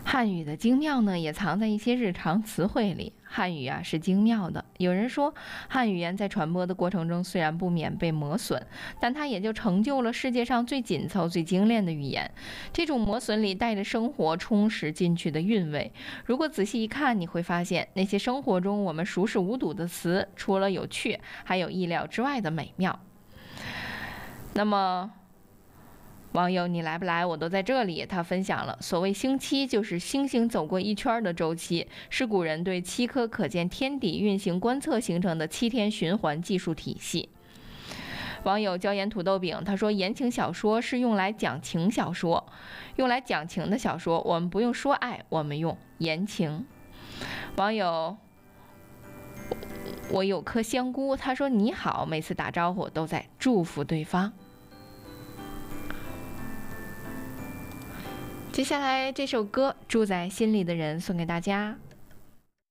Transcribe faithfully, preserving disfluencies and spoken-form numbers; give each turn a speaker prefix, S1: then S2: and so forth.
S1: 汉语的精妙呢，也藏在一些日常词汇里。汉语啊是精妙的。有人说，汉语言在传播的过程中虽然不免被磨损，但它也就成就了世界上最紧凑、最精炼的语言。这种磨损里带着生活充实进去的韵味。如果仔细一看，你会发现那些生活中我们熟视无睹的词，除了有趣，还有意料之外的美妙。那么，网友你来不来我都在这里，他分享了所谓星期就是星星走过一圈的周期，是古人对七颗可见天体运行观测形成的七天循环技术体系。网友椒盐土豆饼他说，言情小说是用来讲情小说，用来讲情的小说我们不用说爱，我们用言情。网友我有颗香菇他说，你好，每次打招呼都在祝福对方。接下来这首歌《住在心里的人》送给大家。